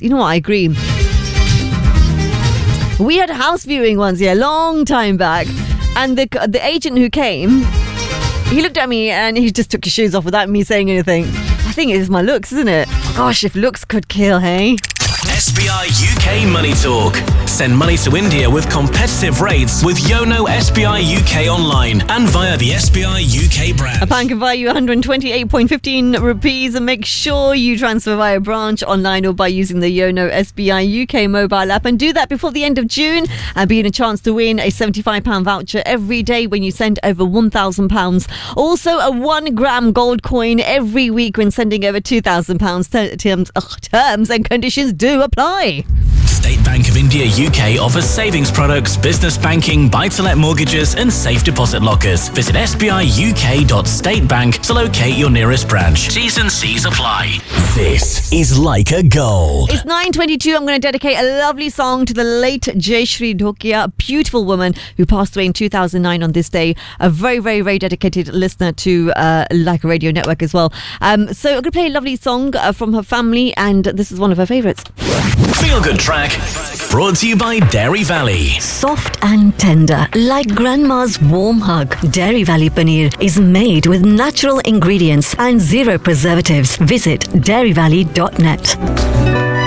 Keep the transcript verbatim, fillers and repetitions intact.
You know what? I agree. We had a house viewing once, yeah, a long time back. And the the agent who came, he looked at me and he just took his shoes off without me saying anything. I think it is my looks, isn't it? Gosh, if looks could kill, hey? S B I U K Money Talk. Send money to India with competitive rates with Yono S B I U K online and via the S B I U K brand. A pound can buy you one hundred twenty-eight point one five rupees, and make sure you transfer via branch, online, or by using the Yono S B I U K mobile app, and do that before the end of June and be in a chance to win a seventy-five pound voucher every day when you send over one thousand pounds. Also a one gram gold coin every week when sending over two thousand pounds. Terms, ugh, terms and conditions do apply. State Bank of India U K offers savings products, business banking, buy-to-let mortgages and safe deposit lockers. Visit s b i u k dot state bank to locate your nearest branch. T's and C's apply. This is Like a Gold. It's nine twenty-two. I'm going to dedicate a lovely song to the late Jayashree Dhokia, a beautiful woman who passed away in two thousand nine on this day. A very, very, very dedicated listener to uh, Like a Radio Network as well. Um, so I'm going to play a lovely song uh, from her family, and this is one of her favourites. Feel Good Track, brought to you by Dairy Valley. Soft and tender, like grandma's warm hug. Dairy Valley Paneer is made with natural ingredients and zero preservatives. Visit dairy valley dot net.